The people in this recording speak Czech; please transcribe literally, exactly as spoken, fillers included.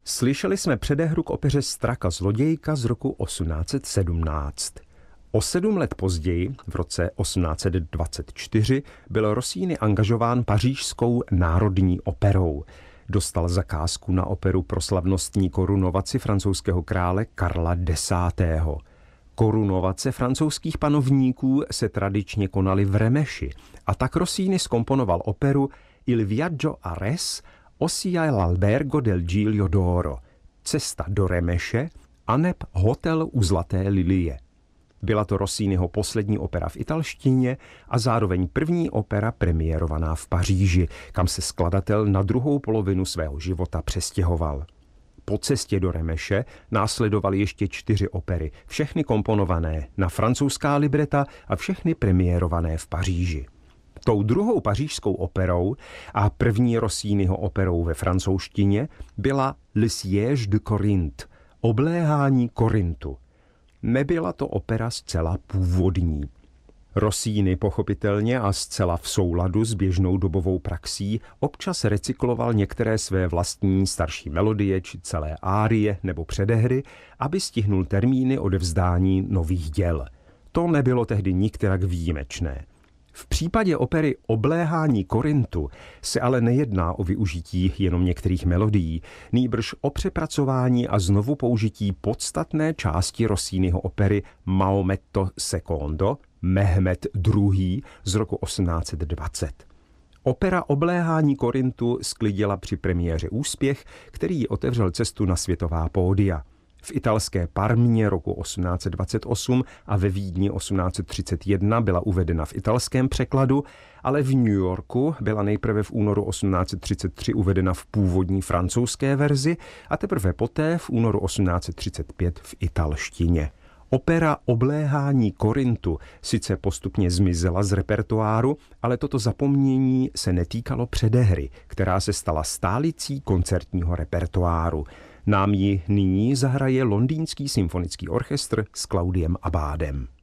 Slyšeli jsme předehru k opeře Straka zlodějka z roku osmnáct set sedmnáct. O sedm let později, v roce osmnáct set dvacet čtyři, byl Rossini angažován Pařížskou národní operou. Dostal zakázku na operu pro slavnostní korunovaci francouzského krále Karla desátého. Korunovace francouzských panovníků se tradičně konaly v Remeši a tak Rossini zkomponoval operu Il viaggio a Res, ossia l'albergo del Giglio d'Oro, Cesta do Remeše aneb Hotel u Zlaté lilie. Byla to Rossiniho poslední opera v italštině a zároveň první opera premiérovaná v Paříži, kam se skladatel na druhou polovinu svého života přestěhoval. Po cestě do Remeše následovaly ještě čtyři opery, všechny komponované na francouzská libreta a všechny premiérované v Paříži. Tou druhou pařížskou operou a první Rossiniho operou ve francouzštině byla Le Siège de Corinthe, obléhání Korintu. Nebyla to opera zcela původní. Rossini pochopitelně a zcela v souladu s běžnou dobovou praxí občas recykloval některé své vlastní starší melodie či celé árie nebo předehry, aby stihnul termíny odevzdání nových děl. To nebylo tehdy nikterak výjimečné. V případě opery Obléhání Korintu se ale nejedná o využití jenom některých melodií, nýbrž o přepracování a znovu použití podstatné části Rossiniho opery Maometto secondo, Mehmet druhý z roku osmnáct set dvacet. Opera Obléhání Korintu sklidila při premiéře úspěch, který jí otevřel cestu na světová pódia. V italské Parmě roku osmnáct set dvacet osm a ve Vídni osmnáct set třicet jedna byla uvedena v italském překladu, ale v New Yorku byla nejprve v únoru osmnáct set třicet tři uvedena v původní francouzské verzi a teprve poté v únoru osmnáct set třicet pět v italštině. Opera Obléhání Korintu sice postupně zmizela z repertoáru, ale toto zapomnění se netýkalo předehry, která se stala stálicí koncertního repertoáru. Nám ji nyní zahraje Londýnský symfonický orchestr s Claudiem Abádem.